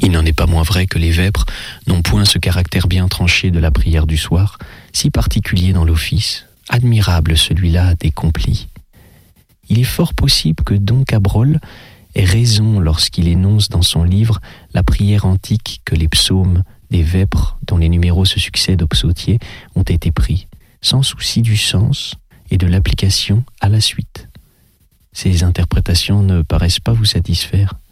Il n'en est pas moins vrai que les vêpres n'ont point ce caractère bien tranché de la prière du soir, si particulier dans l'office, admirable celui-là des complis. Il est fort possible que Don Cabrol ait raison lorsqu'il énonce dans son livre la prière antique que les psaumes des vêpres dont les numéros se succèdent aux psautiers ont été pris, sans souci du sens et de l'application à la suite. Ces interprétations ne paraissent pas vous satisfaire.